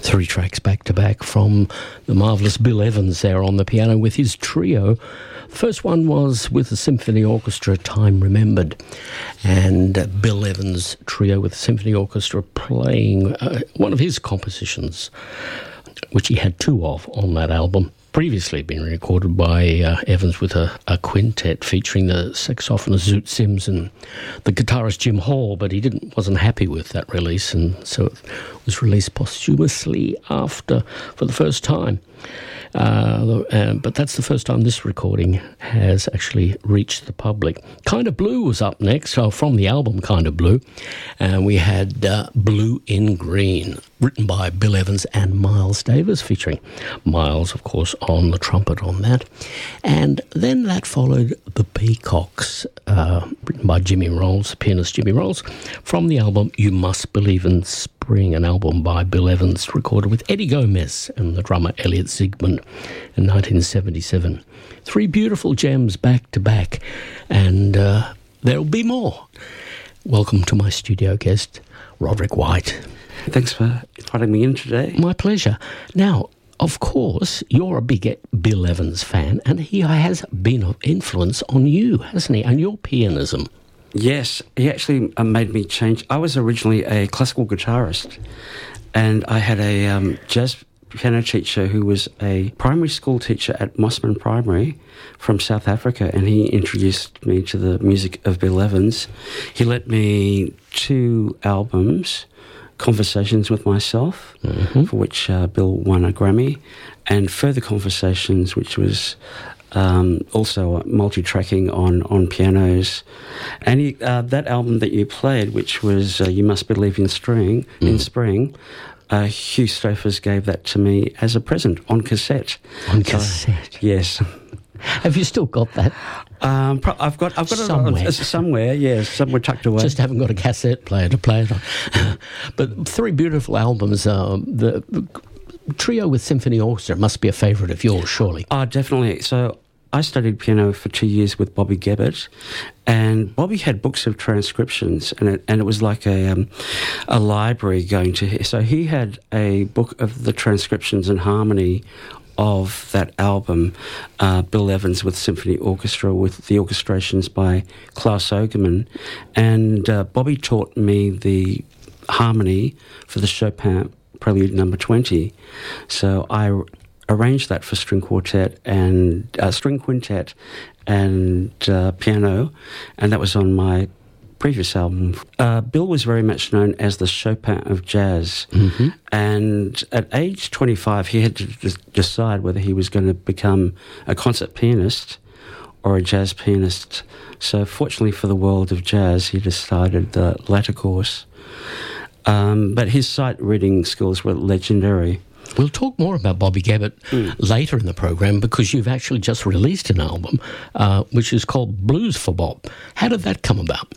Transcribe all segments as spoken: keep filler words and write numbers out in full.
Three tracks back-to-back from the marvellous Bill Evans there on the piano with his trio. The first one was with the Symphony Orchestra, Time Remembered, and uh, Bill Evans' trio with the Symphony Orchestra playing uh, one of his compositions, which he had two of on that album. Previously been recorded by uh, Evans with a, a quintet featuring the saxophonist Zoot Sims and the guitarist Jim Hall, but he didn't wasn't happy with that release, and so it was released posthumously after for the first time. Uh, uh, but that's the first time this recording has actually reached the public. Kind of Blue was up next, so from the album Kind of Blue, and we had uh, Blue in Green, written by Bill Evans and Miles Davis, featuring Miles, of course, on the trumpet on that. And then that followed The Peacocks, uh, written by Jimmy Rolls, pianist Jimmy Rolls, from the album You Must Believe in Spring, an album by Bill Evans, recorded with Eddie Gomez and the drummer Elliot Ziegman in nineteen seventy-seven. Three beautiful gems back to back, and uh, there'll be more. Welcome to my studio guest, Roderick White. Thanks for inviting me in today. My pleasure. Now, of course, you're a big Bill Evans fan, and he has been of influence on you, hasn't he, and your pianism. Yes, he actually uh, made me change. I was originally a classical guitarist, and I had a um, jazz piano teacher who was a primary school teacher at Mossman Primary from South Africa, and he introduced me to the music of Bill Evans. He lent me two albums, Conversations with Myself, mm-hmm. for which uh, Bill won a Grammy, and Further Conversations, which was um, also multi-tracking on, on pianos. And he, uh, that album that you played, which was uh, You Must Believe in Spring, mm. in Spring, uh, Hugh Stofers gave that to me as a present on cassette. On cassette? Uh, yes. Have you still got that? Um, pro- I've got, I've got somewhere. it uh, somewhere, yes, somewhere tucked away. Just haven't got a cassette player to play it on. But three beautiful albums. Um, the, the trio with Symphony Orchestra must be a favourite of yours, surely. Oh, definitely. So I studied piano for two years with Bobby Gebbert, and Bobby had books of transcriptions, and it, and it was like a um, a library going to. So he had a book of the transcriptions and harmony of that album, uh, Bill Evans with Symphony Orchestra, with the orchestrations by Klaus Ogerman. And uh, Bobby taught me the harmony for the Chopin Prelude number twenty. So I r- arranged that for string quartet and uh, string quintet and uh, piano, and that was on my previous album. Uh, Bill was very much known as the Chopin of jazz, mm-hmm. and at age twenty-five he had to d- decide whether he was going to become a concert pianist or a jazz pianist. So fortunately for the world of jazz, he decided the latter course. Um, but his sight reading skills were legendary. We'll talk more about Bobby Gebbert mm. later in the program, because you've actually just released an album uh, which is called Blues for Bob. How did that come about?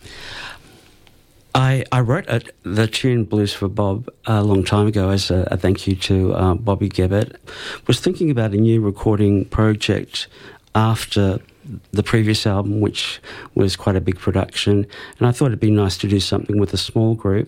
I, I wrote a, the tune Blues for Bob a long time ago as a, a thank you to uh, Bobby Gebbert. Was thinking about a new recording project after the previous album, which was quite a big production, and I thought it'd be nice to do something with a small group,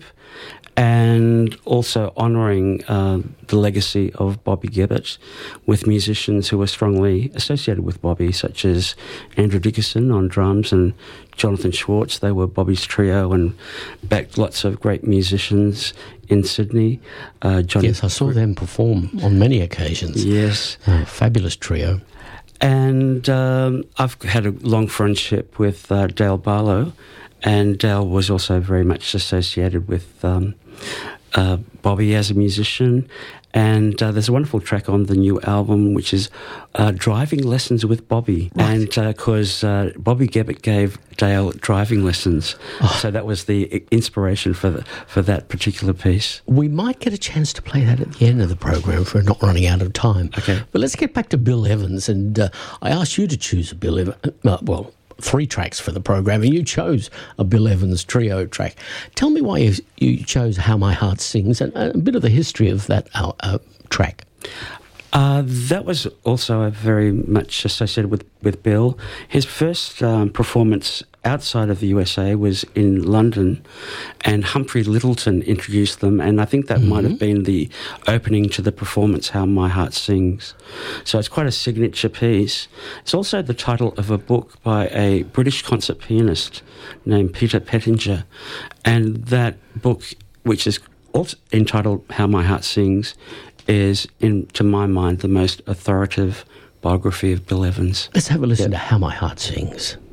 and also honouring uh, the legacy of Bobby Gebbert with musicians who were strongly associated with Bobby, such as Andrew Dickerson on drums and Jonathan Schwartz. They were Bobby's trio and backed lots of great musicians in Sydney. Uh, Johnny yes, I saw them perform on many occasions. Yes. Oh, fabulous trio. And um, I've had a long friendship with uh, Dale Barlow, and Dale was also very much associated with um, uh, Bobby as a musician. And uh, there's a wonderful track on the new album, which is uh, Driving Lessons with Bobby. Right. And because uh, uh, Bobby Gebbert gave Dale driving lessons. Oh. So that was the inspiration for the, for that particular piece. We might get a chance to play that at the end of the program if we're not running out of time. Okay. But let's get back to Bill Evans. And uh, I asked you to choose a Bill Evans, uh, well, three tracks for the program, and you chose a Bill Evans trio track. Tell me why you, you chose How My Heart Sings, and a bit of the history of that uh, uh, track. Uh, that was also very much associated with, with Bill. His first um, performance outside of the U S A was in London, and Humphrey Lyttelton introduced them, and I think that mm-hmm. might have been the opening to the performance, How My Heart Sings. So it's quite a signature piece. It's also the title of a book by a British concert pianist named Peter Pettinger, and that book, which is also entitled How My Heart Sings, is, in to my mind, the most authoritative biography of Bill Evans. Let's have a listen yep. to How My Heart Sings.